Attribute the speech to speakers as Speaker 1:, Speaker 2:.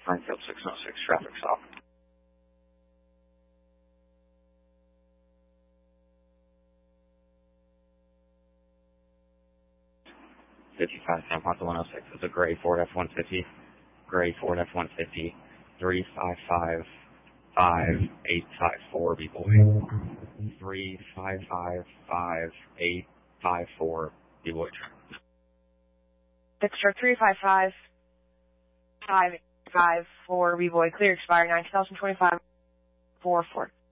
Speaker 1: Springfield 606, traffic stop. $55 Ponce 106. It's a gray Ford F-150. Gray Ford F-150. 3555854 B-Boy. 3555854 B-Boy.
Speaker 2: Extra 355-554 B-Boy, clear, expired 9/2025, 4-4.